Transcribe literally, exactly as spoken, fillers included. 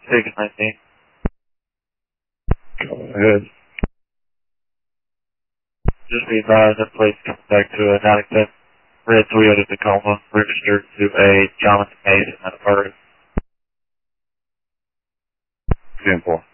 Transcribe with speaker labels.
Speaker 1: Vegas nineteen.
Speaker 2: Go ahead.
Speaker 1: Just be advised that place comes back to a ninety-seven red Toyota Tacoma, registered to a Jonathan Mason at a Burris.
Speaker 2: ten four.